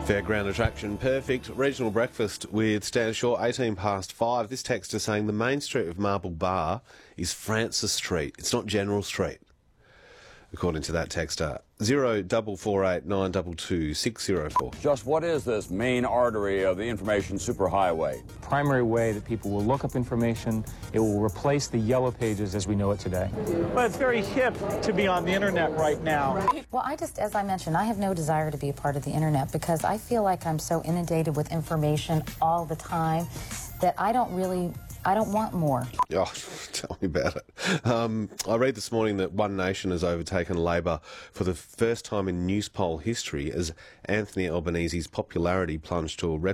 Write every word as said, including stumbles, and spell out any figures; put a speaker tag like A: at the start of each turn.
A: Fairground attraction perfect. Regional breakfast with Stan Shaw, eighteen past five. This text is saying the main street of Marble Bar is Francis Street. It's not General Street, according to that texter. Zero double four eight nine double two six zero four.
B: Just what is this main artery of the information superhighway?
C: Primary way that people will look up information. It will replace the yellow pages as we know it today.
D: Well, it's very hip to be on the internet right now.
E: Well, I just, as I mentioned, I have no desire to be a part of the internet because I feel like I'm so inundated with information all the time that I don't really, I don't want more.
A: Oh, tell me about it. Um, I read this morning that One Nation has overtaken Labor for the first time in Newspoll history as Anthony Albanese's popularity plunged to a record